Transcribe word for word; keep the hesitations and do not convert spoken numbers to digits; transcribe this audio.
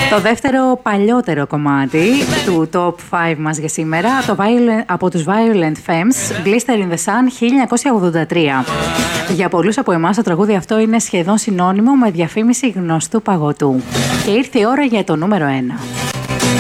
Το δεύτερο παλιότερο κομμάτι του Top πέντε μας για σήμερα, το Violent, από τους Violent Femmes, Glister in the Sun, χίλια εννιακόσια ογδόντα τρία. Για πολλούς από εμάς το τραγούδι αυτό είναι σχεδόν συνώνυμο με διαφήμιση γνωστού παγωτού. Και ήρθε η ώρα για το νούμερο ένα.